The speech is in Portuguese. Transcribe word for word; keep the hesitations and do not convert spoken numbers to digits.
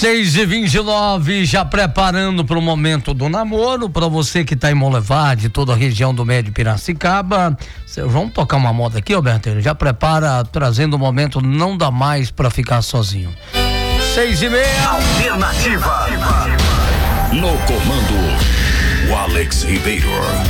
seis e vinte e nove, já preparando para o momento do namoro, para você que está em Monlevade, toda a região do Médio Piracicaba. Vamos tocar uma moda aqui, Roberto? Já prepara, trazendo o momento, não dá mais para ficar sozinho. Seis e meia. Alternativa. No comando, o Alex Ribeiro.